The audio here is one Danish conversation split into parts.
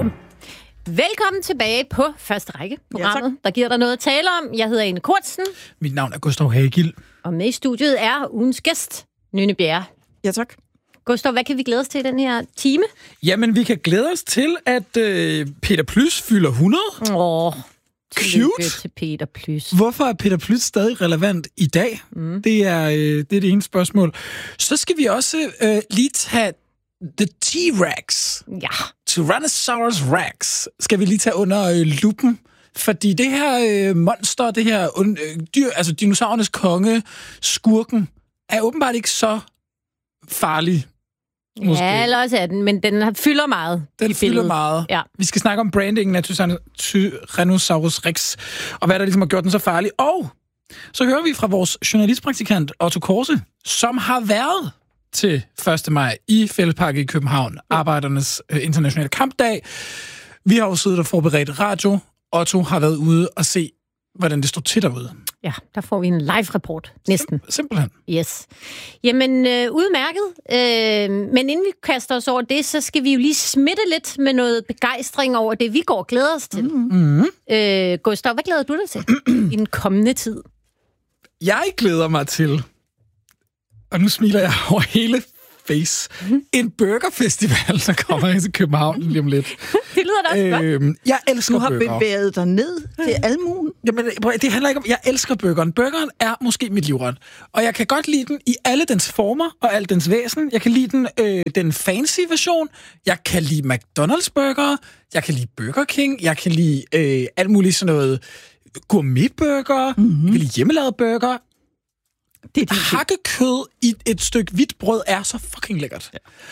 Velkommen tilbage på Første Række, programmet, der giver dig noget at tale om. Jeg hedder Ane Kortsen. Mit navn er Gustav Hagild. Og med i studiet er ugens gæst, Nynne Bjerre. Ja, tak. Gustav, hvad kan vi glæde os til i den her time? Jamen, vi kan glæde os til, at Peter Plys fylder 100. Cute. Til Peter Plys. Hvorfor er Peter Plys stadig relevant i dag? Det er det ene spørgsmål. Så skal vi også lige tage The T-Rex. Ja. Tyrannosaurus Rex skal vi lige tage under luppen. Fordi det her monster, det her dyr, altså dinosaurernes konge, skurken, er åbenbart ikke så farlig. Måske. Ja, eller også er den, men den fylder meget. Den fylder meget. Ja. Vi skal snakke om brandingen af Tyrannosaurus Rex, og hvad der ligesom har gjort den så farlig. Og så hører vi fra vores journalistpraktikant Otto Korse, som har været til 1. maj i Fællesparken i København, Arbejdernes internationale kampdag. Vi har jo siddet og forberedt radio. Otto har været ude og se, hvordan det står til derude. Ja, der får vi en live-rapport, næsten. Simpelthen. Yes. Jamen, udmærket. Men inden vi kaster os over det, så skal vi jo lige smitte lidt med noget begejstring over det, vi går og glæder os til. Gustav, hvad glæder du dig til i den kommende tid? Jeg glæder mig til, og nu smiler jeg over hele face, en burgerfestival, der kommer til København lige om lidt. Det lyder da også godt. Jeg elsker burger. Du har bevæget dig ned til almuen. Jamen, det handler ikke om... Jeg elsker burgeren. Burgeren er måske mit livret. Og jeg kan godt lide den i alle dens former og al dens væsen. Jeg kan lide den fancy version. Jeg kan lide McDonald's burger. Jeg kan lide Burger King. Jeg kan lide alt muligt sådan noget gourmetburger. Jeg kan lide hjemmelavet burger. Hakkekød i et stykke hvidt brød er så fucking lækkert.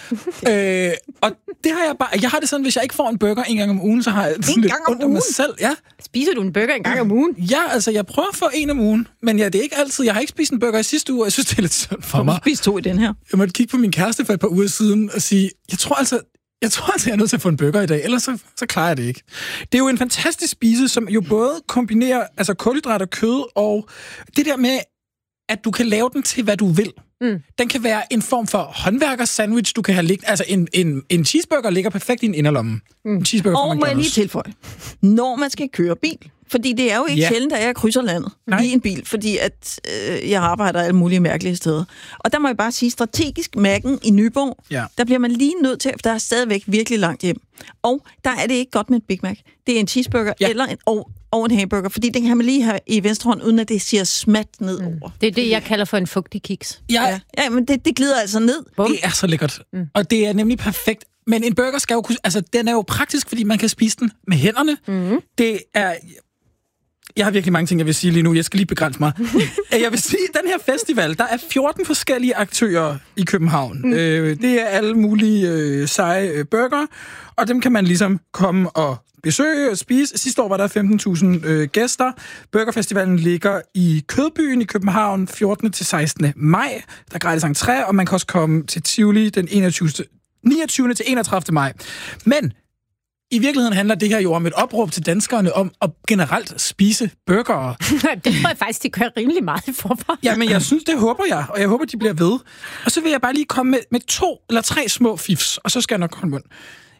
Ja. Og det har jeg bare... Jeg har det sådan, hvis jeg ikke får en burger en gang om ugen, så har jeg sådan lidt ondt af mig selv. Ja. Spiser du en burger en gang om ugen? Ja, altså jeg prøver at få en om ugen, men ja, det er ikke altid. Jeg har ikke spist en burger i sidste uge, og jeg synes, det er lidt synd for mig. Du har spist 2 i den her. Jeg måtte kigge på min kæreste for et par uger siden og sige, jeg tror altså, jeg er nødt til at få en burger i dag, ellers så klarer jeg det ikke. Det er jo en fantastisk spise, som jo både kombinerer altså kulhydrater, kød og det der med, at du kan lave den til, hvad du vil. Den kan være en form for håndværker-sandwich, du kan have liggende. Altså, en cheeseburger ligger perfekt i en inderlomme. En cheeseburger og må jeg lige tilføje, når man skal køre bil. Fordi det er jo ikke sjældent, at jeg krydser landet i en bil, fordi at jeg arbejder alle mulige mærkelige steder. Og der må jeg bare sige, strategisk Mac'en i Nyborg, der bliver man lige nødt til, for der er stadigvæk virkelig langt hjem. Og der er det ikke godt med en Big Mac. Det er en cheeseburger eller og en hamburger, fordi den kan man lige have i venstre hånd, uden at det siger smat ned over. Det er det, jeg kalder for en fugtig kiks. Ja, men det glider altså ned. Det er så lækkert. Og det er nemlig perfekt. Men en burger skal jo kunne... Altså, den er jo praktisk, fordi man kan spise den med hænderne. Det er... Jeg har virkelig mange ting, jeg vil sige lige nu. Jeg skal lige begrænse mig. Jeg vil sige, at den her festival, der er 14 forskellige aktører i København. Det er alle mulige seje burger, og dem kan man ligesom komme og besøge og spise. Sidste år var der 15.000 gæster. Burgerfestivalen ligger i Kødbyen i København 14. til 16. maj. Der er gratis entré, og man kan også komme til Tivoli den 29. til 31. maj. Men i virkeligheden handler det her jo om et opråb til danskerne om at generelt spise burgere. Det tror jeg faktisk, de gør rimelig meget for. Ja, men jeg synes, det håber jeg, og jeg håber, de bliver ved. Og så vil jeg bare lige komme med 2 eller 3 små fifs, og så skal jeg nok holde mund.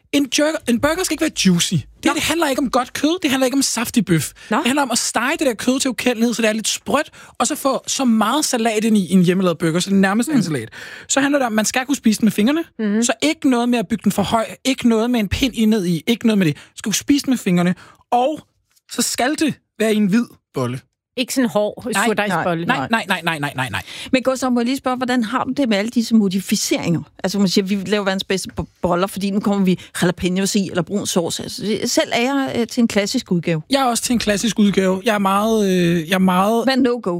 En burger skal ikke være juicy. Det handler ikke om godt kød, det handler ikke om saftig bøf. Det handler om at stege det der kød til ukendelighed, så det er lidt sprødt, og så få så meget salat ind i en hjemmelavet burger, så det nærmest er en salat. Så handler det om, at man skal kunne spise den med fingrene, så ikke noget med at bygge den for høj, ikke noget med en pind indad i, ikke noget med det. Du skal kunne spise den med fingrene, og så skal det være i en hvid bolle. Ikke sådan hård surdejsbolle. Nej. Men Gustav, må jeg lige spørge, hvordan har du det med alle disse modificeringer? Altså man siger, vi laver verdens bedste boller, fordi nu kommer vi jalapenos i, eller brun sauce. Altså, selv er jeg til en klassisk udgave. Jeg er også til en klassisk udgave. Jeg er meget... Hvad er no-go?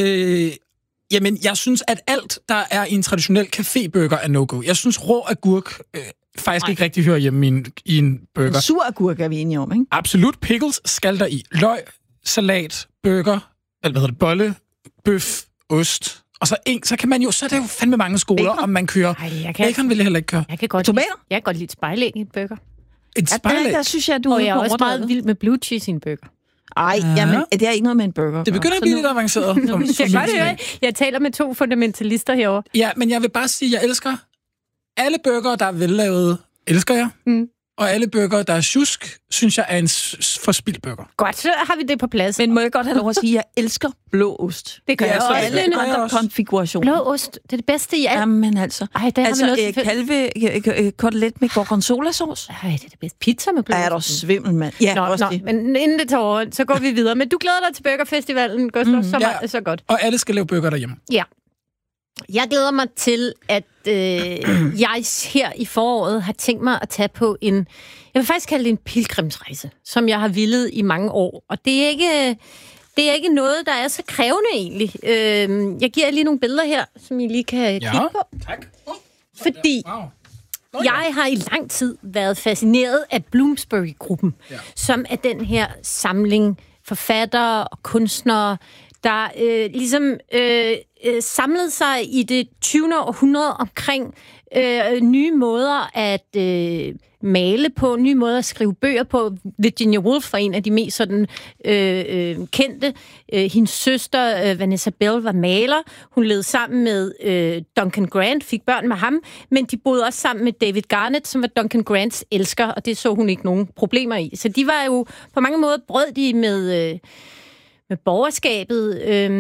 Jamen, jeg synes, at alt, der er i en traditionel caféburger, er no-go. Jeg synes, rå agurk faktisk ikke rigtig hører hjemme i en burger. En sur agurk er vi enige om, ikke? Absolut. Pickles skal der i. Løg, salat, burger, eller bolle, bøf, ost. Og så kan man jo, så er det jo fandme mange skoler, bacon. Om man kører. Bacon vil jeg heller ikke køre. Jeg kan godt lide spejlæg i en burger. En spejlæg? Der synes jeg, du og jeg er også meget vild med blue cheese i en burger. Ej, jamen, det er ikke noget med en burger. Det begynder at blive lidt avanceret. Jeg taler med 2 fundamentalister herovre. Ja, men jeg vil bare sige, at jeg elsker alle burgere, der er vellavet. Elsker jeg. Og alle burger, der er sjusk, synes jeg er en forspildt burger. Godt, så har vi det på plads. Men må jeg godt have lov at sige, at jeg elsker blå ost. Det gør jeg også. Alle andre konfigurationer. Blå ost, det er det bedste i alt. Jamen altså. Ej, der har vi noget kotelet med gorgonzola-sauce. Ej, det er det bedste. Pizza med blå ost. Er der svimmel, mand? Ja, også det. Men inden det tager over, så går vi videre. Men du glæder dig til Burgerfestivalen, Gustav, så godt. Og alle skal lave burger derhjemme. Ja. Jeg glæder mig til, at jeg her i foråret har tænkt mig at tage på jeg vil faktisk kalde det en pilgrimsrejse, som jeg har villet i mange år. Og det er ikke noget, der er så krævende egentlig. Jeg giver lige nogle billeder her, som I lige kan kigge på. Tak. Fordi jeg har i lang tid været fascineret af Bloomsbury-gruppen, som er den her samling forfattere og kunstnere, der samlede sig i det 20. århundrede omkring nye måder at male på, nye måder at skrive bøger på. Virginia Woolf var en af de mest sådan, kendte. Hendes søster, Vanessa Bell, var maler. Hun levede sammen med Duncan Grant, fik børn med ham, men de boede også sammen med David Garnett, som var Duncan Grants elsker, og det så hun ikke nogen problemer i. Så de var jo på mange måder brød de med borgerskabet.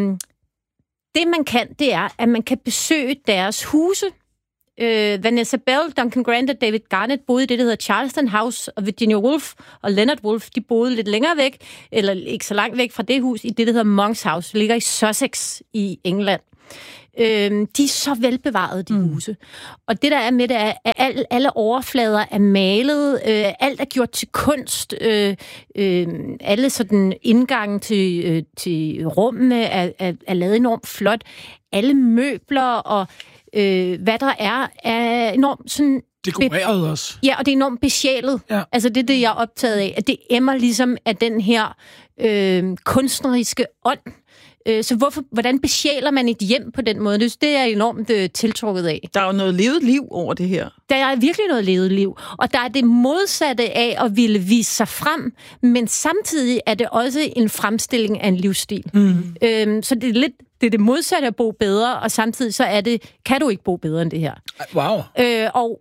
Det man kan, det er, at man kan besøge deres huse. Vanessa Bell, Duncan Grant og David Garnett boede i det, der hedder Charleston House, og Virginia Woolf og Leonard Woolf, de boede lidt længere væk, eller ikke så langt væk fra det hus, i det, der hedder Monk's House. Det ligger i Sussex i England. De er så velbevarede, de huse. Og det, der er med det, er, at alle overflader er malet, alt er gjort til kunst, alle sådan indgange til rummene er lavet enormt flot. Alle møbler og hvad der er enormt sådan... Dekoreret også. Ja, og det er enormt besjælet. Ja. Altså, det er det, jeg er optaget af. At det emmer ligesom af den her kunstneriske ånd. Så hvordan besjæler man et hjem på den måde? Det er jeg enormt tiltrukket af. Der er jo noget levet liv over det her. Der er virkelig noget levet liv. Og der er det modsatte af at ville vise sig frem, men samtidig er det også en fremstilling af en livsstil. Så det er det modsatte at bo bedre, og samtidig så kan du ikke bo bedre end det her. Wow.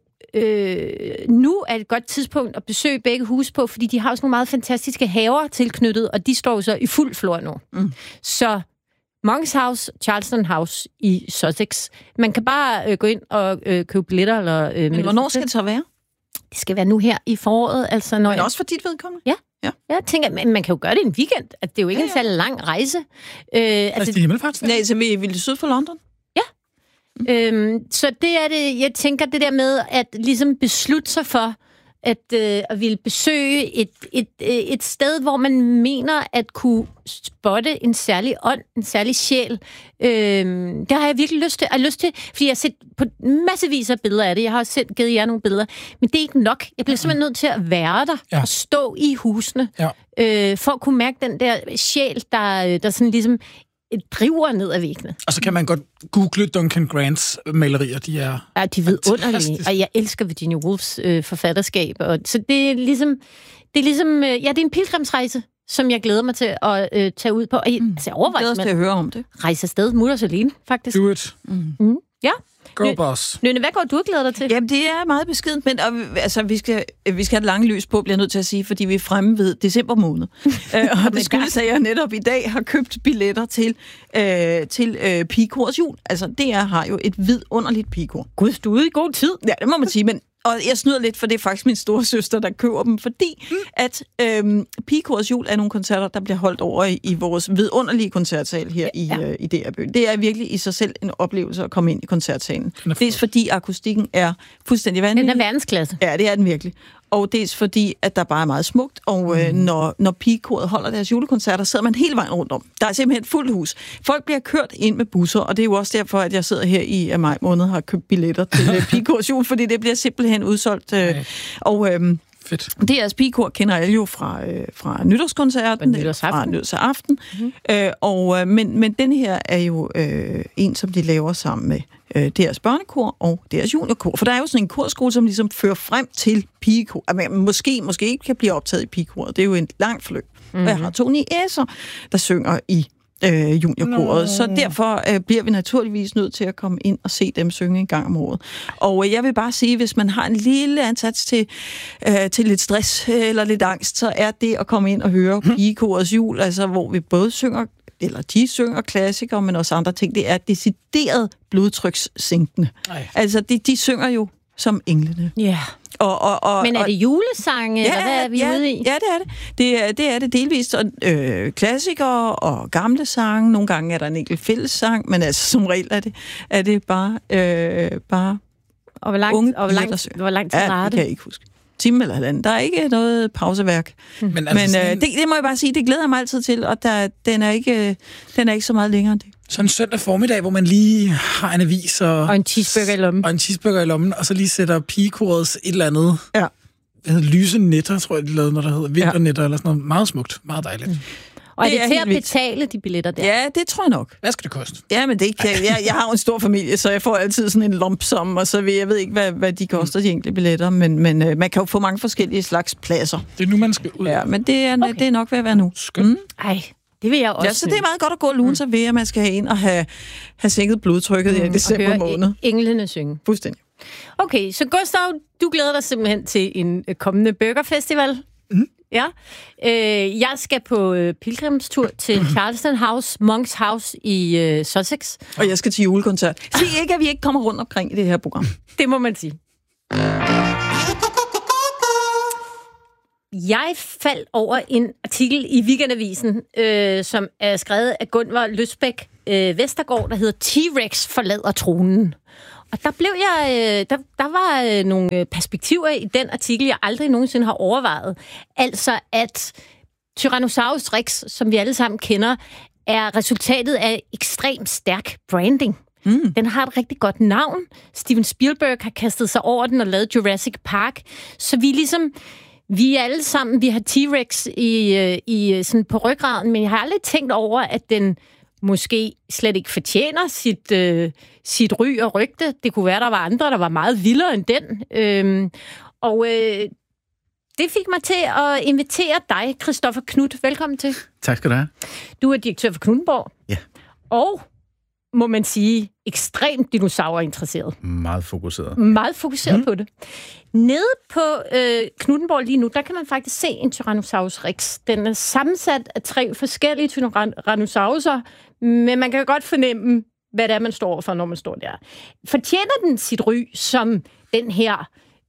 Nu er et godt tidspunkt at besøge begge huse på, fordi de har også nogle meget fantastiske haver tilknyttet, og de står så i fuld flor nu. Så Monk's House, Charleston House i Sussex. Man kan bare gå ind og købe billetter. Men hvornår skal det så være? Det skal være nu her i foråret. Altså, men også for dit vedkommende? Ja. Jeg tænker, at man kan jo gøre det en weekend. At det er jo ikke en særlig lang rejse. Altså, det er himmelfartsdag. Nej, så vi ville syd for London? Ja. Så det er det, jeg tænker, det der med at ligesom beslutte sig for, at ville besøge et sted, hvor man mener at kunne spotte en særlig ånd, en særlig sjæl. Det har jeg virkelig lyst til. Jeg har lyst til, fordi jeg har set på massevis af billeder af det. Jeg har også selv givet jer nogle billeder. Men det er ikke nok. Jeg bliver simpelthen nødt til at være der og stå i husene, for at kunne mærke den der sjæl, der sådan ligesom driver ned ad væggene. Og så kan man godt google Duncan Grants malerier. De er vidunderlige, og jeg elsker Virginia Woolfs forfatterskab. Og, så det er ligesom, det er en pilgrimsrejse, som jeg glæder mig til at tage ud på. Og altså, jeg overvejer, at høre om det. Rejse afsted, mutters alene, faktisk. Do it. Ja. Go, boss. Nynne, hvad går du og glæder dig til? Jamen, det er meget beskedent, men altså, vi skal have et langt lys på, bliver jeg nødt til at sige, fordi vi er fremme ved december måned. Og det skyldes, at jeg netop i dag har købt billetter til Pigekors jul. Altså, DR har jo et vidunderligt pigekor. Gud, du er ude i god tid. Ja, det må man sige, men og jeg snyder lidt, for det er faktisk min store søster, der køber dem, fordi at Pigekors jul er nogle koncerter, der bliver holdt over i vores vidunderlige koncertsal her i DR-byen. Det er virkelig i sig selv en oplevelse at komme ind i koncertsalen. Dels fordi akustikken er fuldstændig vanvittig. Den er verdensklasse. Ja, det er den virkelig. Og dels fordi, at der bare er meget smukt, og når Pigekoret holder deres julekoncerter, sidder man hele vejen rundt om. Der er simpelthen fuldt hus. Folk bliver kørt ind med busser, og det er jo også derfor, at jeg sidder her i maj måned og har købt billetter til Pigekors jul, fordi det bliver simpelthen udsolgt. Fedt. DR's Pigekor kender alle jo fra nytårskoncerten, fra nytårsaften. Men den her er jo en, som de laver sammen med deres børnekor og deres juniorkor. For der er jo sådan en korskole, som ligesom fører frem til pigekor. Måske ikke kan blive optaget i pigekoret. Det er jo en lang forløb. Og jeg har to niæser, der synger i juniorkoret. Så derfor bliver vi naturligvis nødt til at komme ind og se dem synge en gang om året. Og jeg vil bare sige, hvis man har en lille ansats til lidt stress eller lidt angst, så er det at komme ind og høre pigekorets jul, altså hvor vi både synger, eller de synger klassikere, men også andre ting, det er decideret blodtrykssænkende. Altså, de synger jo som englene. Ja. Men er det julesange, eller hvad er vi ude i? Ja, det er det. Det er det delvist. Klassikere og gamle sange. Nogle gange er der en enkelt fællessang, men altså som regel er det bare og hvor langt til det kan jeg ikke huske. Time eller halvanden. Der er ikke noget pauseværk. Men det må jeg bare sige, det glæder jeg mig altid til, og den er ikke så meget længere end det. Sådan en søndag formiddag, hvor man lige har en avis og en cheeseburger i lommen. Og så lige sætter pigekorets et eller andet. Ja. Det hedder lyse netter, tror jeg, de lavede, når der hedder vinternetter eller sådan noget. Meget smukt, meget dejligt. Og er det til at betale de billetter der? Ja, det tror jeg nok. Hvad skal det koste? Ja, men det kan jeg har jo en stor familie, så jeg får altid sådan en lumpsum, og så jeg ved ikke, hvad de koster, de enkelte billetter, men man kan jo få mange forskellige slags pladser. Det er nu, man skal ud. Ja, men det er nok ved at være nu. Skønt. Ej, det vil jeg også. Ja, så det er meget godt at gå og lune sig ved, at man skal have ind og have sænket blodtrykket i december måned. Englene synge. Fuldstændig. Okay, så Gustav, du glæder dig simpelthen til en kommende burgerfestival. Ja. Jeg skal på pilgrimstur til Charleston House, Monks House i Sussex. Og jeg skal til julekoncert. Sig ikke, at vi ikke kommer rundt omkring i det her program. Det må man sige. Jeg faldt over en artikel i Weekendavisen, som er skrevet af Gunvar Løsbæk Vestergaard, der hedder T-Rex forlader tronen. Og der blev der var nogle perspektiver i den artikel, jeg aldrig nogensinde har overvejet. Altså, at Tyrannosaurus Rex, som vi alle sammen kender, er resultatet af ekstremt stærk branding. Den har et rigtig godt navn. Steven Spielberg har kastet sig over den og lavet Jurassic Park. Så vi alle sammen, vi har T-Rex i sådan på ryggraden, men jeg har aldrig tænkt over, at den måske slet ikke fortjener sit ry og rygte. Det kunne være, der var andre, der var meget vildere end den. Det fik mig til at invitere dig, Christoffer Knudt. Velkommen til. Tak skal du have. Du er direktør for Knuthenborg. Ja. Og, må man sige, ekstremt dinosaurinteresseret. Meget fokuseret. Meget fokuseret på det. Nede på Knuthenborg lige nu, der kan man faktisk se en Tyrannosaurus Rex. Den er sammensat af 3 forskellige Tyrannosauruser, men man kan godt fornemme, hvad det er, man står overfor, når man står der. Fortjener den sit ry som den her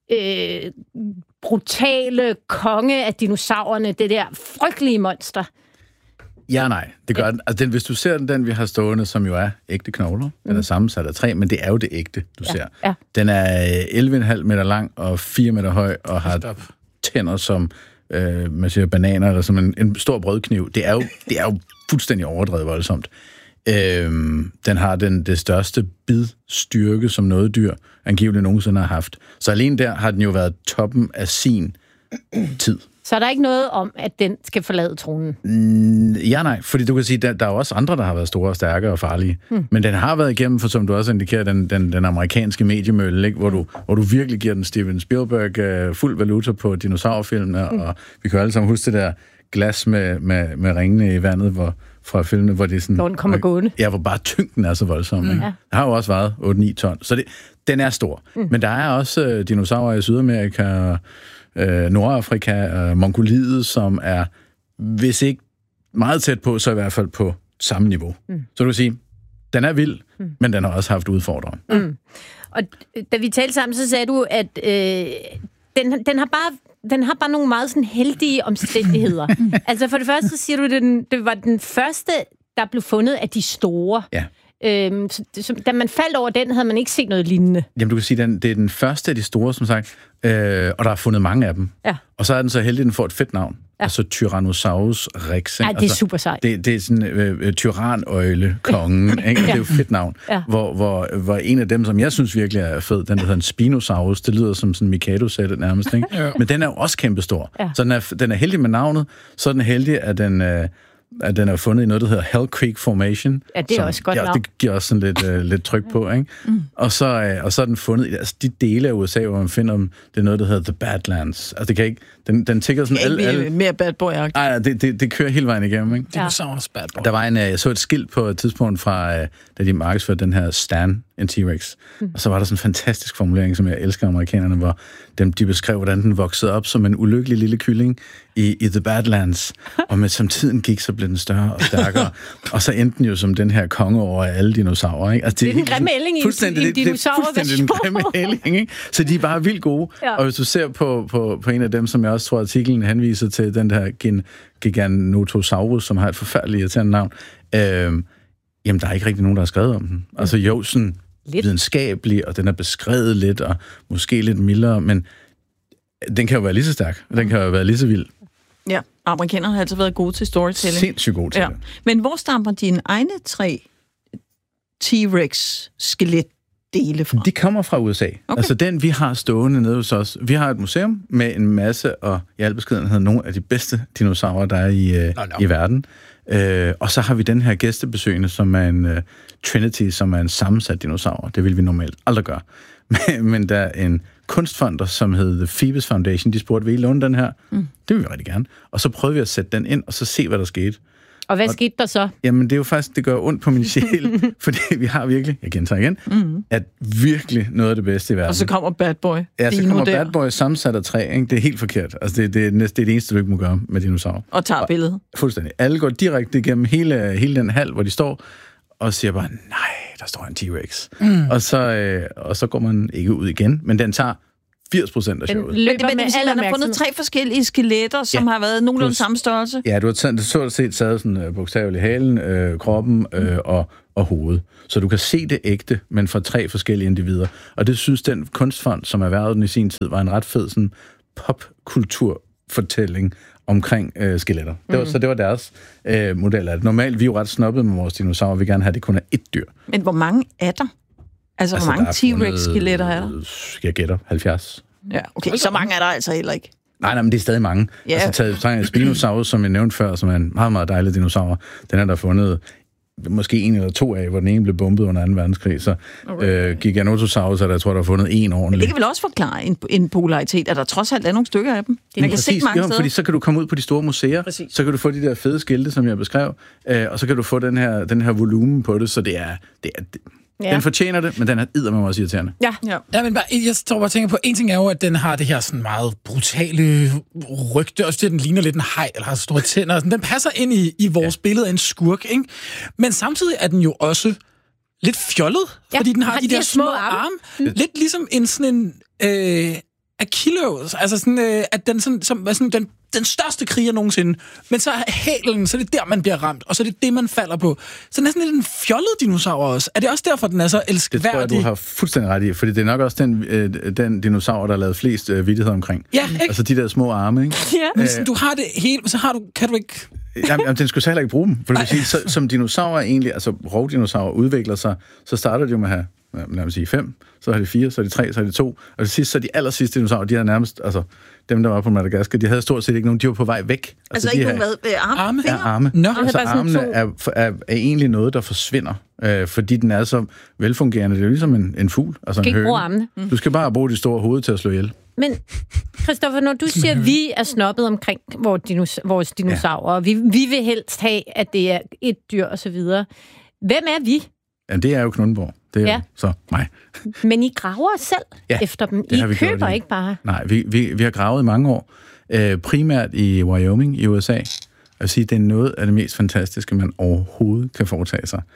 brutale konge af dinosaurerne, det der frygtelige monster? Ja, nej, det gør den. Altså, hvis du ser den vi har stående, som jo er ægte knogler, den er sammensat af 3, men det er jo det ægte, du ser. Ja. Den er 11,5 meter lang og 4 meter høj, og har tænder som man siger bananer, eller som en stor brødkniv. Det er jo fuldstændig overdrevet voldsomt. Den har det største bidstyrke, som noget dyr angiveligt nogensinde har haft. Så alene der har den jo været toppen af sin tid. Så er der ikke noget om, at den skal forlade tronen? Ja, nej. Fordi du kan sige, der er også andre, der har været store, stærkere og farlige. Men den har været igennem, for som du også indikerer, den amerikanske mediemølle, ikke? Hvor du virkelig giver den Steven Spielberg fuld valuta på dinosaurfilmene, og vi kan alle sammen huske det der glas med ringene i vandet, fra filmene, hvor det sådan... Når den kommer gående. Ja, hvor bare tyngden er så voldsom. Ikke? Der har jo også været 8-9 ton. Så den er stor. Men der er også dinosaurer i Sydamerika, Nordafrika og Mongoliet, som er, hvis ikke meget tæt på, så i hvert fald på samme niveau. Så du kan sige, den er vild, men den har også haft udfordringer. Og da vi talte sammen, så sagde du, at den har bare nogle meget sådan heldige omstændigheder. Altså for det første, så siger du, at det var den første, der blev fundet af de store. Ja. Så da man faldt over den, havde man ikke set noget lignende. Jamen, du kan sige, det er den første af de store, som sagt, og der er fundet mange af dem. Ja. Og så er den så heldig, at den får et fedt navn. Ja. Altså Tyrannosaurus Rex. Ja, det er super sejt. Det er sådan tyranøgle-kongen. Ikke? Det er jo et fedt navn. Ja. Hvor en af dem, som jeg synes virkelig er fed, den der hedder en Spinosaurus, det lyder som sådan en Mikado-sætte nærmest. Ikke? Ja. Men den er jo også kæmpestor. Ja. Så den er heldig med navnet, så er den heldig, at den at den er fundet i noget, der hedder Hell Creek Formation. Ja, det er også godt navn. Det giver også sådan lidt tryk på, ikke? Og så er den fundet i de dele af USA, hvor man finder dem. Det er noget, der hedder The Badlands. Altså, det kan ikke... Den tigger sådan alle... Mere bad boy-agtigt. Nej, det kører hele vejen igennem, ikke? Det er så også bad boy. Der var jeg så et skilt på et tidspunkt fra, da de markedsførte den her Stan, en T-Rex. Og så var der sådan en fantastisk formulering, som jeg elsker amerikanerne, hvor de beskrev, hvordan den voksede op som en ulykkelig lille kylling i The Badlands. Og som tiden gik, så blev den større og stærkere. Og så endte den jo som den her konge over alle dinosaurer, ikke? Altså, det er den grimme ælling i en dinosaurversion. Den grimme ælling, ikke? Så de er bare vildt gode. Ja. Og hvis du ser på en af dem, som jeg også tror, artiklen henviser til, den der Giganotosaurus, som har et forfærdeligt irriterende navn, jamen, der er ikke rigtig nogen, der har skrevet om den. Altså, jo, sådan videnskabelig, og den er beskrevet lidt, og måske lidt mildere, men den kan jo være lige så stærk, og den kan jo være lige så vild. Ja, amerikanerne har altid været gode til storytelling. Sindssygt gode til det. Men hvor stammer dine egne 3 T-Rex-skeletdele fra? De kommer fra USA. Okay. Altså den, vi har stående nede hos os. Vi har et museum med en masse, og i al beskedenhed, nogle af de bedste dinosaurer, der er i verden. Og så har vi den her gæstebesøgende, som er en Trinity, som er en sammensat dinosaur. Det vil vi normalt aldrig gøre. Men der er en kunstfond, som hedder The Phoebus Foundation. De spurgte, vil I låne den her? Det vil vi rigtig gerne. Og så prøvede vi at sætte den ind, og så se, hvad der skete. Og hvad skete der så? Jamen, det er jo faktisk, det gør ondt på min sjæl, fordi vi har virkelig, jeg gentager igen, at virkelig noget af det bedste i verden. Og så kommer Bad Boy. Ja, så kommer Bad Boy sammensat af 3, ikke? Det er helt forkert. Altså, det er det eneste, du ikke må gøre med dinosaurer. Og tager billedet. Fuldstændig. Alle går direkte igennem hele den hal, hvor de står, og siger bare, nej, der står en T-Rex. Og så går man ikke ud igen, men den tager 80% af showet. Man har fundet 3 forskellige skeletter, som har været nogenlunde samme størrelse. Ja, du har så set sådan bogstaveligt halen, kroppen og hovedet. Så du kan se det ægte, men fra 3 forskellige individer. Og det synes den kunstfond, som erhvervede den i sin tid, var en ret fed sådan popkulturfortælling omkring skeletter. Så det var deres model af det. Normalt, vi er jo ret snobbet med vores dinosaurer. Vi vil gerne have, at det kun er 1 dyr. Men hvor mange er der? Altså, hvor mange T-Rex-skeletter er der? Jeg gætter 70. Ja, okay. Så mange er der altså heller ikke. Nej, men det er stadig mange. Ja. Altså, taget Spinosaurus, som jeg nævnte før, som er en meget, meget dejlig dinosaur, den er der fundet måske 1 eller 2 af, hvor den ene blev bombet under 2. verdenskrig. Så Giganotosaurus er der, jeg tror, der er fundet 1 ordentlig. Men det kan vel også forklare en popularitet, at der trods alt er nogle stykker af dem. Man kan se mange steder. Fordi så kan du komme ud på de store museer, så kan du få de der fede skilte, som jeg beskrev, og så kan du få den her volumen på det, så det er den fortjener det, men den er eddermame også irriterende. Ja, men jeg står bare og tænker på, en ting er jo, at den har det her sådan meget brutale rygte, også det, den ligner lidt en haj, eller har store tænder. Den passer ind i vores billede af en skurk, ikke? Men samtidig er den jo også lidt fjollet, fordi den har de der små arme. Lidt ligesom en sådan en Achilles, altså sådan, at den sådan, den største kriger nogensinde, men så er hælen, så er det der, man bliver ramt, og så er det det, man falder på. Så næsten lidt en fjollet dinosaur også. Er det også derfor, den er så elskværdig? Det tror jeg, du har fuldstændig ret i, fordi det er nok også den dinosaur, der har lavet flest vittigheder omkring. Ja, ikke? Altså de der små arme, ikke? Ja. Men du har det helt, så kan du ikke... Jamen, den skulle så heller ikke bruge dem, for du kan sige, som dinosaurer egentlig, altså rovdinosaurer udvikler sig, så starter de jo med at have, lad mig sige 5, så er det 4, så er det 3, så er det 2, og det sidste, så de allersidste dinosaurer, de havde nærmest, altså dem, der var på Madagaskar, de havde stort set ikke nogen, de var på vej væk. Altså ikke nogen arme? Ja, arme. No. Altså armene er egentlig noget, der forsvinder, fordi den er så velfungerende. Det er jo ligesom en fugl, altså en høne. Du skal bare bruge det store hoved til at slå ihjel. Men, Christoffer, når du siger, at vi er snobbet omkring vores dinosaurer, og vi vil helst have, at det er et dyr og så videre. Hvem er vi? Ja, det er jo Knuthenborg. Det er jo så mig. Men I graver selv efter dem. I køber ikke bare. Nej, vi har gravet i mange år. Primært i Wyoming i USA. Jeg vil sige, det er noget af det mest fantastiske, man overhovedet kan foretage sig.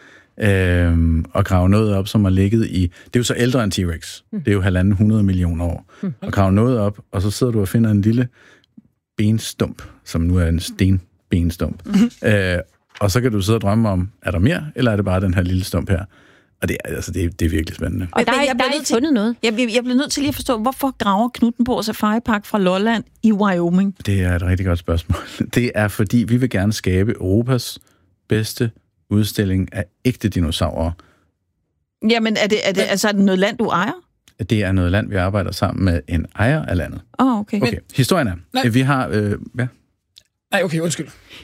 Og grave noget op, som har ligget i... Det er jo så ældre end T-Rex. Det er jo 100 millioner år. Og grave noget op, og så sidder du og finder en lille benstump, som nu er en stenbenstump. Og så kan du sidde og drømme om, er der mere, eller er det bare den her lille stump her? Og det er virkelig spændende. Og der er ikke fundet noget. Jeg bliver nødt til lige at forstå, hvorfor graver Knuthenborg Safari Park fra Lolland i Wyoming? Det er et rigtig godt spørgsmål. Det er, fordi vi vil gerne skabe Europas bedste udstilling af ægte dinosaurer. Jamen, er det noget land, du ejer? Det er noget land, vi arbejder sammen med en ejer af landet. Okay. Historien er, vi har... Nej, okay, undskyld.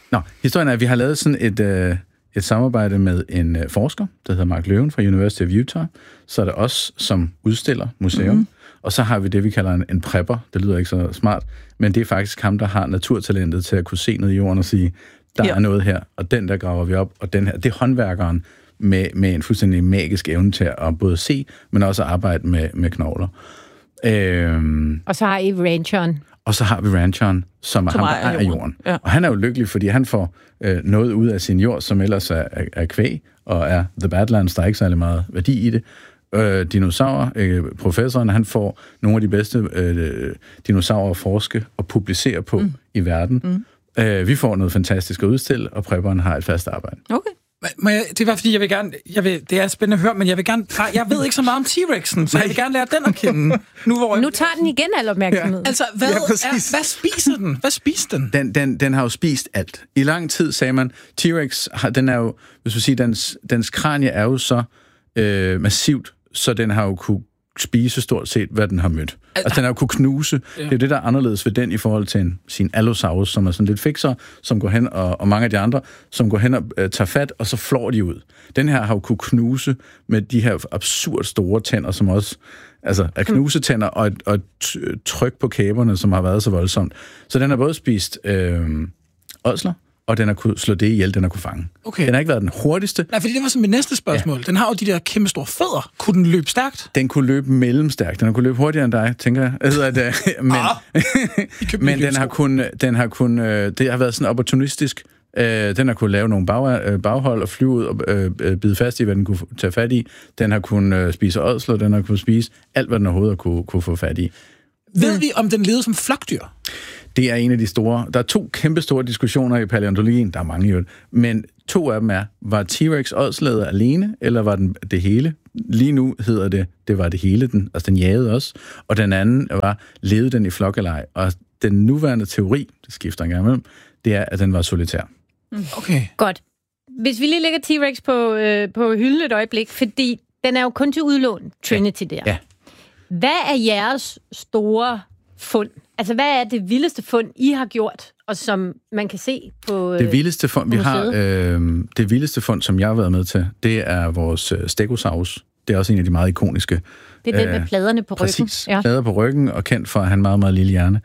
Historien er, at vi har lavet sådan et samarbejde med en forsker, der hedder Mark Løven fra University of Utah. Så er det os, som udstiller museum. Og så har vi det, vi kalder en prepper. Det lyder ikke så smart, men det er faktisk ham, der har naturtalentet til at kunne se ned i jorden og sige, der er noget her, og den der graver vi op, og den her, det er håndværkeren med en fuldstændig magisk evne til at både se, men også at arbejde med knogler. Og så har I rancheren. Og så har vi rancheren, som er ham, der ejer jorden. Ja. Og han er jo lykkelig, fordi han får noget ud af sin jord, som ellers er kvæg, og er The Badlands, der er ikke særlig meget værdi i det. Dinosaurer, professoren, han får nogle af de bedste dinosaurer at forske og publicere på i verden. Vi får noget fantastisk at udstille, og prepperen har et fast arbejde. Okay. Det var fordi, det er spændende at høre, men jeg ved ikke så meget om T-Rex'en, så jeg vil gerne lære den at kende. Nu tager den igen al opmærksomhed. Altså, hvad spiser den? Hvad spiser den? Den har jo spist alt. I lang tid sagde man, T-Rex, den er jo, hvis du siger, dens kranie er jo så massivt, så den har jo kunne spise stort set, hvad den har mødt. Altså, den har jo kunne knuse. Ja. Det er jo det, der er anderledes ved den i forhold til sin Allosaurus, som er sådan lidt fikser, som går hen, og mange af de andre, som går hen og tager fat, og så flår de ud. Den her har jo kunne knuse med de her absurd store tænder, som også er knusetænder, og et tryk på kæberne, som har været så voldsomt. Så den har både spist ådsler, og den har kunne slå det ihjel, den har kunne fange. Okay. Den har ikke været den hurtigste. Nej, fordi det var så mit næste spørgsmål. Ja. Den har jo de der kæmpe store fødder. Kunne den løbe stærkt? Den kunne løbe mellemstærkt. Den har kunne løbe hurtigere end dig, tænker jeg. Men den har kun det har været sådan opportunistisk. Den har kunne lave nogle baghold og flyve ud og bide fast i, hvad den kunne tage fat i. Den har kunnet spise ådsler, den har kunnet spise alt, hvad den overhovedet kunne få fat i. Ved vi, om den levede som flokdyr? Det er en af de store. Der er 2 kæmpe store diskussioner i paleontologien. Der er mange jo. Men 2 af dem var T-Rex ådslæder alene, eller var den det hele? Lige nu hedder det var det hele. Den jagede også. Og den anden var, levede den i flok eller ej? Og den nuværende teori, det skifter en gang imellem, det er, at den var solitær. Okay. Godt. Hvis vi lige lægger T-Rex på hylden et øjeblik, fordi den er jo kun til udlån, Trinity der. Ja. Hvad er jeres store fund? Altså, hvad er det vildeste fund, I har gjort, og som man kan se på det vildeste fund, vi har, det vildeste fund, som jeg har været med til, det er vores Stegosaurus. Det er også en af de meget ikoniske. Det er den med pladerne på ryggen. Præcis. Ja. Plader på ryggen, og kendt for at have en meget, meget lille hjerne.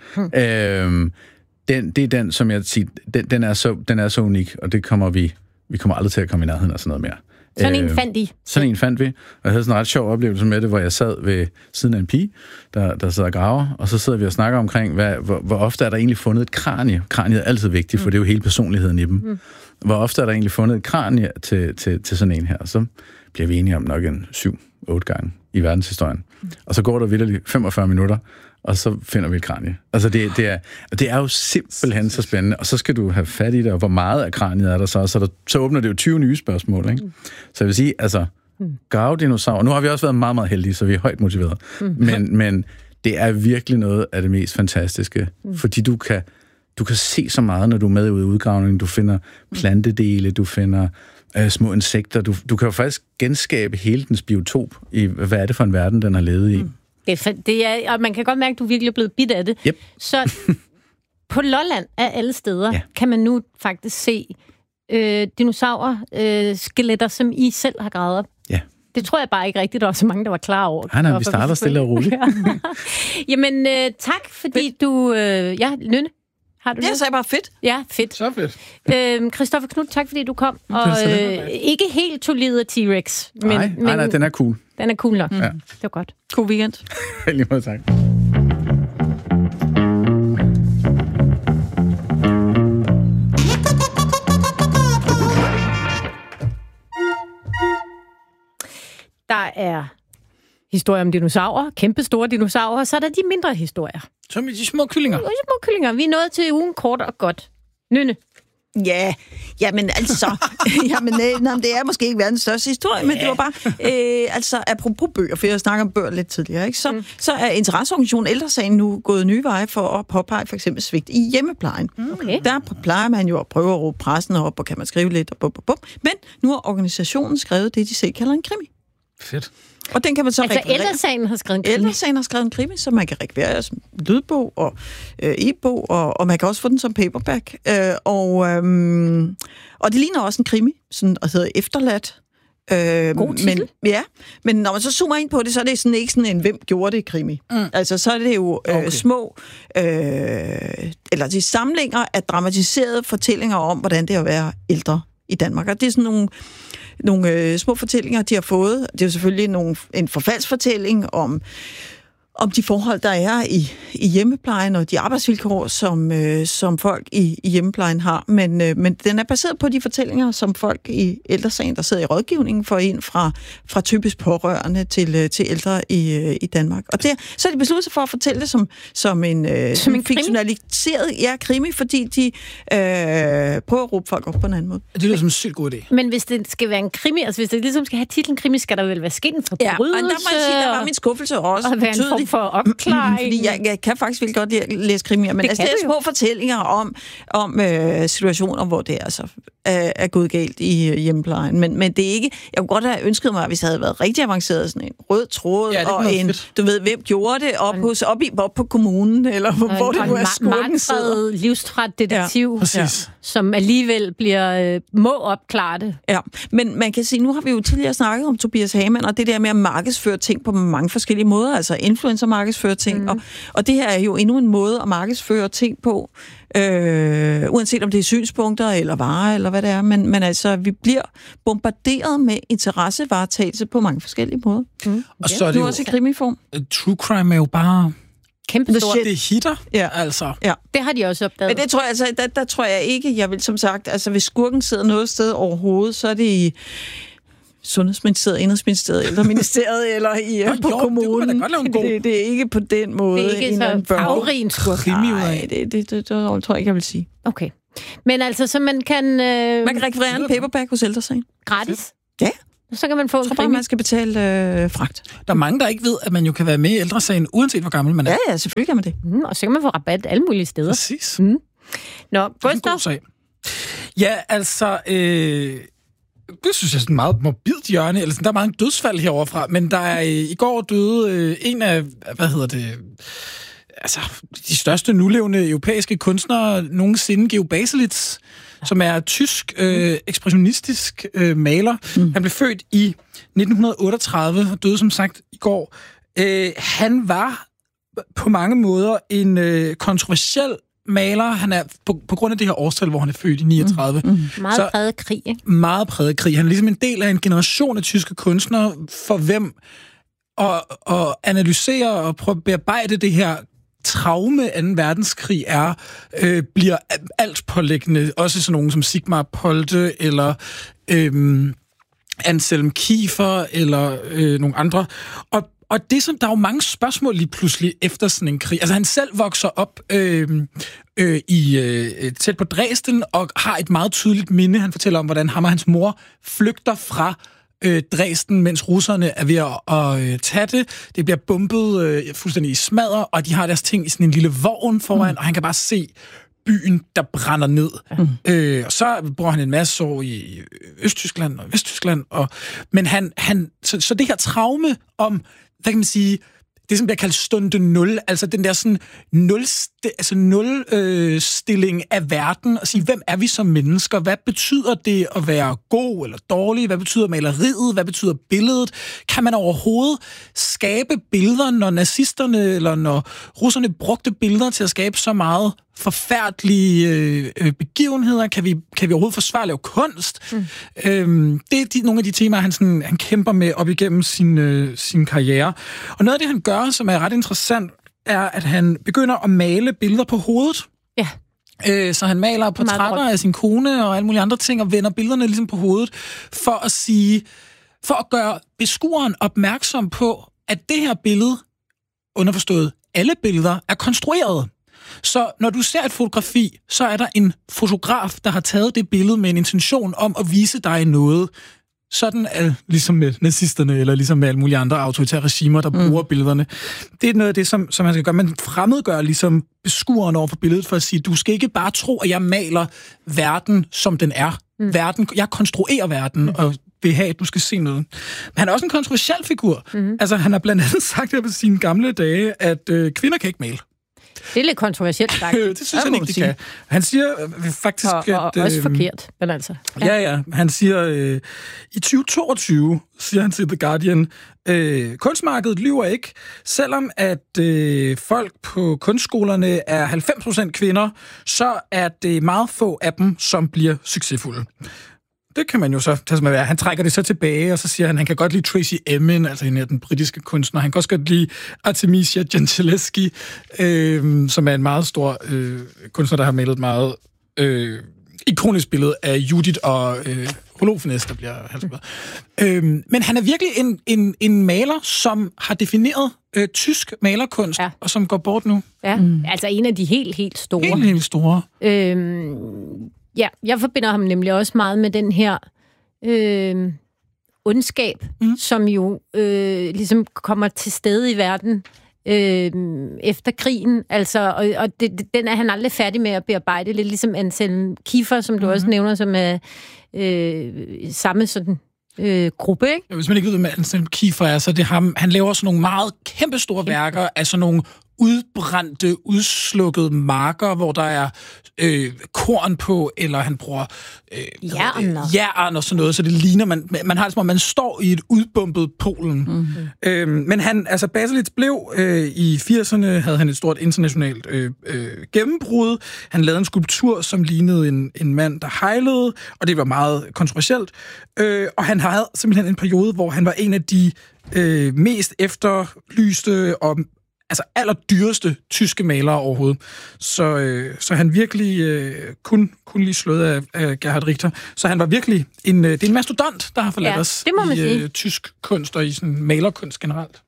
Det er den, som jeg siger, den er så unik, og det kommer vi kommer aldrig til at komme i nærheden af sådan noget mere. Sådan en fandt I? Sådan en fandt vi. Og jeg havde sådan en ret sjov oplevelse med det, hvor jeg sad ved siden af en pige, der sidder og graver, og så sidder vi og snakker omkring, hvor ofte er der egentlig fundet et kranie. Kraniet er altid vigtigt, for det er jo hele personligheden i dem. Hvor ofte er der egentlig fundet et kranie til sådan en her. Og så bliver vi enige om nok en 7-8 gange i verdenshistorien. Og så går der vitterligt 45 minutter, og så finder vi et kranie. Altså, det er jo simpelthen så spændende, og så skal du have fat i det, og hvor meget af kraniet er der så åbner det jo 20 nye spørgsmål, ikke? Så jeg vil sige, altså, gravdinosaurer, nu har vi også været meget, meget heldige, så vi er højt motiveret, men det er virkelig noget af det mest fantastiske, fordi du kan se så meget, når du er med ude i udgravningen. Du finder plantedele, du finder små insekter, du kan jo faktisk genskabe hele dens biotop i, hvad er det for en verden, den har levet i. Det er, og man kan godt mærke, at du virkelig er blevet bidt af det. Yep. Så på Lolland af alle steder kan man nu faktisk se dinosaurer, skeletter, som I selv har gravet op. Ja. Det tror jeg bare ikke rigtigt, der var så mange, der var klar over. Nej, vi starter stille og roligt. Jamen, tak, fordi du... Nynne, har du det? Jeg sagde bare fedt. Ja, fedt. Så fedt. Christopher Knudt, tak fordi du kom. Og ikke helt tog livet af T-Rex. Nej, den er cool. Den er cool nok. Ja. Det var godt. God weekend. Lige måde, tak. Der er historier om dinosaurer, kæmpe store dinosaurer, så er der de mindre historier. Som de små kyllinger. De små kyllinger. Vi er nået til ugen kort og godt. Nynne. Ja, jamen altså, det er måske ikke verdens største historie, men det var bare, apropos bøger, for jeg snakker om bøger lidt tidligere, ikke? Så er interesseorganisationen Ældre Sagen nu gået nye veje for at påpege for eksempel svigt i hjemmeplejen. Okay. Der plejer man jo at prøve at råbe pressen op, og kan man skrive lidt, og men nu har organisationen skrevet det, de selv kalder en krimi. Fedt. Og den kan man så altså Ældre Sagen har skrevet en krimi? Ældre Sagen har skrevet en krimi, så man kan rekvirere som lydbog og e-bog, og man kan også få den som paperback. Og det ligner også en krimi, sådan, og hedder Efterladt. God titel. Men når man så zoomer ind på det, så er det sådan, ikke sådan en hvem gjorde det krimi. Altså så er det jo små, eller de samlinger af dramatiserede fortællinger om, hvordan det er at være ældre i Danmark. Og det er sådan nogle små fortællinger, de har fået. Det er jo selvfølgelig en forfaldsfortælling om de forhold, der er i hjemmeplejen, og de arbejdsvilkår, som folk i hjemmeplejen har. Men den er baseret på de fortællinger, som folk i Ældre Sagen, der sidder i rådgivningen, får ind fra typisk pårørende til ældre i Danmark. Og så er de besluttet sig for at fortælle det som en fiktionaliseret krimi, fordi de prøver at råbe folk op på en anden måde. Det lyder som en sygt god idé. Men hvis det skal være en krimi, altså hvis det ligesom skal have titlen krimi, skal der vel være sket en forbrydelse? Ja, og der må jeg sige, der var min skuffelse også. Og være en form for opklaring. Fordi jeg kan faktisk virkelig godt læse krimier, men det er små fortællinger om situationer, hvor det altså er gået galt i hjemmeplejen. Men det er ikke... Jeg kunne godt have ønsket mig, hvis det havde været rigtig avanceret, sådan en rød tråd, og en... Fedt. Du ved, hvem gjorde det op på kommunen, eller hvor det nu er skurken sidder. En livstræt detektiv, som alligevel må opklare det. Ja, men man kan sige, nu har vi jo tidligere snakket om Tobias Hamann, og det der med at markedsføre ting på mange forskellige måder, altså influencer-markedsføre ting, og det her er jo endnu en måde at markedsføre ting på, uanset om det er synspunkter eller varer eller hvad det er, men altså vi bliver bombarderet med interessevaretagelse på mange forskellige måder. Og så er det jo også i krimiform. True crime er jo bare kæmpe stort. Det hitter, altså. Ja. Det har de også opdaget. Men det tror jeg, altså, der tror jeg ikke, jeg vil som sagt, altså hvis skurken sidder noget sted overhovedet, så er det i Sundhedsministeriet, Indrigsministeriet, Ældreministeriet eller på kommunen. Det er ikke på den måde. Det er ikke så farverig en skurk. Nej, det tror jeg ikke, jeg vil sige. Okay. Men altså, så man kan... Man kan rekvirere en paperback hos Ældre Sagen. Gratis? Ja. Så kan man få en krimi. Jeg tror bare, man skal betale fragt. Der er mange, der ikke ved, at man jo kan være med i Ældre Sagen, uanset hvor gammel man er. Ja, selvfølgelig kan man det. Og så kan man få rabat alle mulige steder. Præcis. Nå, Gustav. Ja, altså... Det synes jeg er sådan meget morbidt hjørne, eller sådan, der er mange dødsfald heroverfra, men der er i går døde en af, altså de største nulevende europæiske kunstnere nogensinde, Georg Baselitz, som er tysk ekspressionistisk maler. Han blev født i 1938 og døde som sagt i går. Han var på mange måder en kontroversiel maler. Han er på grund af det her årstal, hvor han er født i 39. Meget præget krig, ikke? Meget præget krig. Han er ligesom en del af en generation af tyske kunstnere, for hvem at analysere og prøve at bearbejde det her traume 2. verdenskrig bliver alt pålæggende. Også sådan nogen som Sigmar Polde eller Anselm Kiefer eller nogle andre. Og det som der er jo mange spørgsmål lige pludselig efter sådan en krig. Altså han selv vokser op tæt på Dresden og har et meget tydeligt minde. Han fortæller om, hvordan ham og hans mor flygter fra Dresden, mens russerne er ved at tage det. Det bliver bombet fuldstændig i smadder, og de har deres ting i sådan en lille vogn foran, og han kan bare se byen, der brænder ned. Og så bruger han en masse år i Østtyskland og Vesttyskland. Men så det her traume om, hvad kan man sige, det som bliver kaldt stunde 0, altså den der sådan nul-stilling af verden, og sige, hvem er vi som mennesker? Hvad betyder det at være god eller dårlig? Hvad betyder maleriet? Hvad betyder billedet? Kan man overhovedet skabe billeder, når nazisterne eller når russerne brugte billeder til at skabe så meget forfærdelige begivenheder? Kan vi overhovedet forsvare at lave kunst? Det er nogle af de temaer, han kæmper med op igennem sin karriere. Og noget af det, han gør, som er ret interessant, er, at han begynder at male billeder på hovedet. Ja. Så han maler portrætter af sin kone og alle mulige andre ting, og vender billederne ligesom på hovedet, for at gøre beskueren opmærksom på, at det her billede, underforstået alle billeder, er konstrueret. Så når du ser et fotografi, så er der en fotograf, der har taget det billede med en intention om at vise dig noget. Sådan er ligesom med nazisterne, eller ligesom med alle mulige andre autoritære regimer, der bruger billederne. Det er noget af det, som man skal gøre. Man fremmedgør ligesom beskueren over for billedet, for at sige, du skal ikke bare tro, at jeg maler verden, som den er. Jeg konstruerer verden, og vil have, at du skal se noget. Men han er også en kontroversiel figur. Mm-hmm. Altså, han har blandt andet sagt på sine gamle dage, at kvinder kan ikke male. Det er lidt kontroversielt sagt. Det synes han ikke, de kan. Han siger faktisk, og også forkert, men altså. Ja. Han siger, i 2022, siger han til The Guardian, kunstmarkedet lyver ikke, selvom at folk på kunstskolerne er 90% kvinder, så er det meget få af dem, som bliver succesfulde. Det kan man jo så tage som at være. Han trækker det så tilbage, og så siger han kan godt lide Tracy Emin, altså hende er den britiske kunstner. Han kan også godt lide Artemisia Gentileschi, som er en meget stor kunstner, der har malet et meget ikonisk billede af Judith og Holofernes, der bliver halsbladet. Men han er virkelig en maler, som har defineret tysk malerkunst, og som går bort nu. Ja, altså en af de helt store. Helt store. Ja, jeg forbinder ham nemlig også meget med den her ondskab, som jo ligesom kommer til stede i verden efter krigen. Altså, og den er han aldrig færdig med at bearbejde. Lidt ligesom Anselm Kiefer, som du også nævner, som er samme sådan gruppe, ikke? Hvis man ikke ved, hvad Anselm Kiefer er, så er det ham. Han laver sådan nogle meget kæmpestore værker af sådan nogle udbrændte, udslukkede marker, hvor der er korn på, eller han bruger jern og sådan noget, så det ligner, man har det som om, man står i et udbumpet Polen. Men han, altså Baselitz blev i 80'erne, havde han et stort internationalt gennembrud. Han lavede en skulptur, som lignede en mand, der hejlede, og det var meget kontroversielt. Og han havde simpelthen en periode, hvor han var en af de mest efterlyste og allerdyreste tyske malere overhovedet. Så han virkelig kun lige slået af Gerhard Richter. Så han var virkelig det er en mastodont, der har forladt os i tysk kunst og i sådan malerkunst generelt.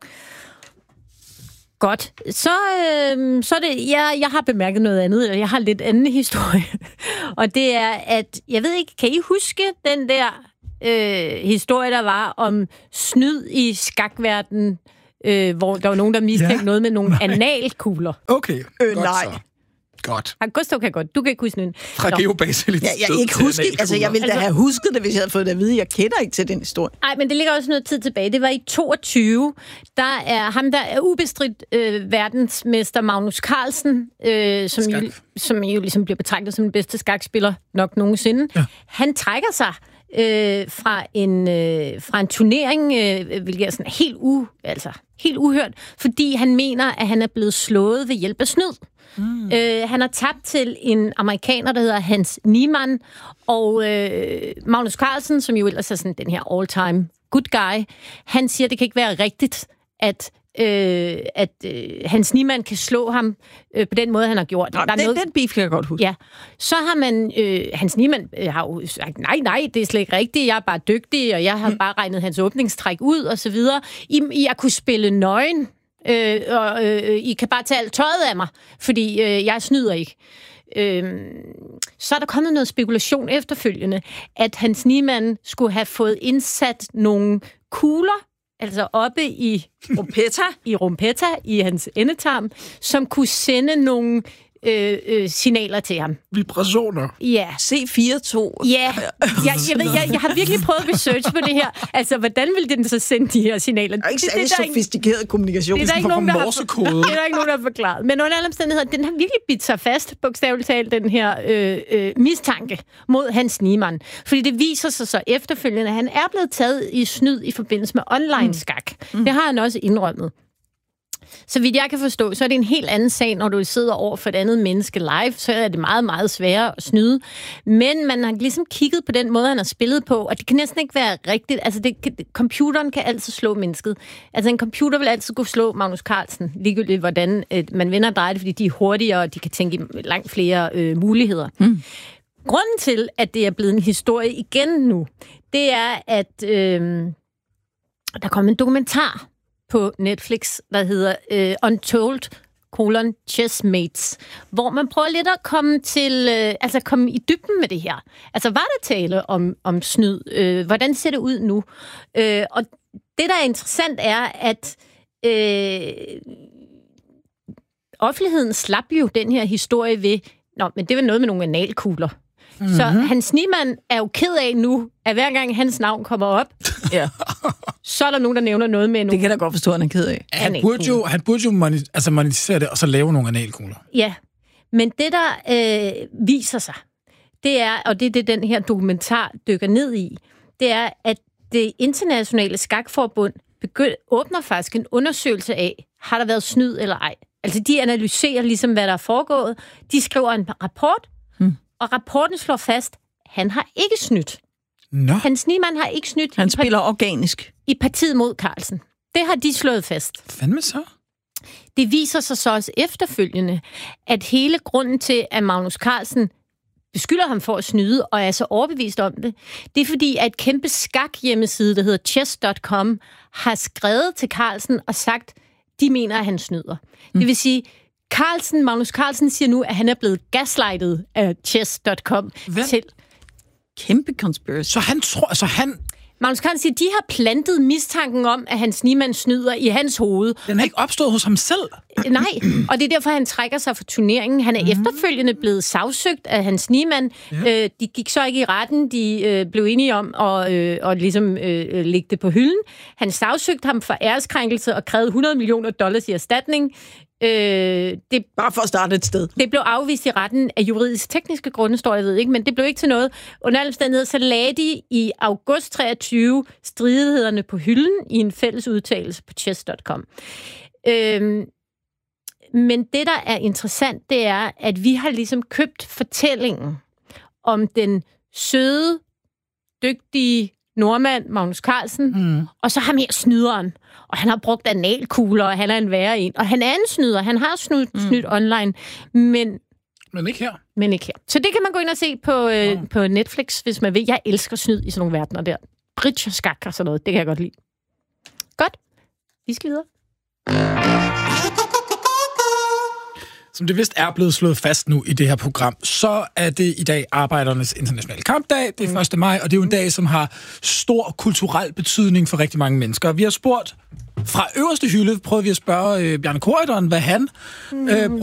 Godt. Så er det, jeg har bemærket noget andet, og jeg har lidt anden historie. Og det er, at, jeg ved ikke, kan I huske den der historie, der var om snyd i skakverdenen, hvor der var nogen, der mistænkte noget med nogle analkugler. Okay, godt nej. så. Godt. Gustav kan godt. Du kan ikke huske den. Fra Georg Baselitz. Jeg ikke huske. Altså, jeg ville da have husket det, hvis jeg havde fået det at vide. Jeg kender ikke til den historie. Nej, men det ligger også noget tid tilbage. Det var i 22. Der er ham, der er ubestridt verdensmester Magnus Carlsen, som jo ligesom bliver betragtet som den bedste skakspiller nok nogensinde. Ja. Han trækker sig fra en turnering, hvilket er sådan helt uhørt, fordi han mener, at han er blevet slået ved hjælp af snyd. Han har tabt til en amerikaner, der hedder Hans Niemann, og Magnus Carlsen, som jo ellers er sådan den her all-time good guy, han siger, at det kan ikke være rigtigt, at Hans Niemann kan slå ham på den måde, han har gjort. Den beef kan jeg godt huske. Ja. Så har man... Hans Niemann har jo sagt, nej, det er slet ikke rigtigt, jeg er bare dygtig, og jeg har bare regnet hans åbningstræk ud, og så videre. Jeg kunne spille nøgen, og I kan bare tage alt tøjet af mig, fordi jeg snyder ikke. Så er der kommet noget spekulation efterfølgende, at Hans Niemann skulle have fået indsat nogle kugler, altså oppe i rumpetta, i hans endetarm, som kunne sende nogle signaler til ham. Vibrationer. Ja. C4-2. Ja. Jeg har virkelig prøvet at research på det her. Altså, hvordan vil den så sende de her signaler? Det er ikke særlig sofistikeret kommunikation. Det er der ikke nogen, der har forklaret. Men under alle omstændigheder, den har virkelig bidt sig fast, bogstaveligt talt, den her mistanke mod Hans Niemann. Fordi det viser sig så efterfølgende, at han er blevet taget i snyd i forbindelse med online-skak. Det har han også indrømmet. Så vidt jeg kan forstå, så er det en helt anden sag, når du sidder over for et andet menneske live, så er det meget, meget sværere at snyde. Men man har ligesom kigget på den måde, han har spillet på, og det kan næsten ikke være rigtigt. Altså, computeren kan altid slå mennesket. Altså, en computer vil altid kunne slå Magnus Carlsen, ligegyldigt hvordan man vender og drejer det, fordi de er hurtigere, og de kan tænke i langt flere muligheder. Grunden til, at det er blevet en historie igen nu, det er, at der kom en dokumentar på Netflix, der hedder Untold: Chessmates, hvor man prøver lidt at komme i dybden med det her. Altså, var der tale om snyd? Hvordan ser det ud nu? Og det, der er interessant, er, at offentligheden slap jo den her historie ved, men det var noget med nogle analkugler. Så Hans Niemann er jo ked af nu, at hver gang hans navn kommer op, så er der nogen, der nævner noget med nu. Det kan jeg da godt forstå, han er ked af. Han burde jo monetisere det, og så lave nogle analkugler. Ja, men det, der viser sig, det er, og det er det, den her dokumentar dykker ned i, det er, at det internationale skakforbund åbner faktisk en undersøgelse af, har der været snyd eller ej. Altså, de analyserer ligesom, hvad der er foregået. De skriver en rapport, og rapporten slår fast, han har ikke snydt. Nå. Hans Niemann har ikke snydt. Han spiller organisk. I partiet mod Carlsen. Det har de slået fast. Fandme så? Det viser sig så også efterfølgende, at hele grunden til, at Magnus Carlsen beskylder ham for at snyde, og er så overbevist om det, det er fordi, at et kæmpe skakhjemmeside, der hedder chess.com, har skrevet til Carlsen og sagt, de mener, at han snyder. Det vil sige, Magnus Carlsen siger nu, at han er blevet gaslightet af chess.com til... Kæmpe conspiracy. Så han... Magnus Carlsen siger, de har plantet mistanken om, at Hans Niemann snyder i hans hoved. Den er ikke opstået hos ham selv? Nej, og det er derfor, han trækker sig fra turneringen. Han er efterfølgende blevet sagsøgt af Hans Niemann. Ja. De gik så ikke i retten. De blev enige om at ligesom lægge det på hylden. Han sagsøgte ham for æreskrænkelse og krævede $100 million i erstatning. Bare for at starte et sted. Det blev afvist i retten af juridisk-tekniske grunde, står jeg ved ikke, men det blev ikke til noget. Under alle omstændigheder, så lagde de i august 23 stridighederne på hylden i en fælles udtalelse på chess.com. Men det, der er interessant, det er, at vi har ligesom købt fortællingen om den søde, dygtige nordmand, Magnus Carlsen, og så ham her snyderen. Og han har brugt analkugler, og han er en værre en. Og han er en snyder. Han har snydt online, men ikke her. Men ikke her. Så det kan man gå ind og se på Netflix, hvis man vil. Jeg elsker snyd i sådan nogle verdener der. Bridge og skak og sådan noget. Det kan jeg godt lide. Godt. Vi skal videre. Som det vist er blevet slået fast nu i det her program, så er det i dag Arbejdernes Internationale Kampdag. Det er 1. maj, og det er jo en dag, som har stor kulturel betydning for rigtig mange mennesker. Vi har spurgt fra øverste hylde, prøvede vi at spørge Bjarne Corydon, hvad han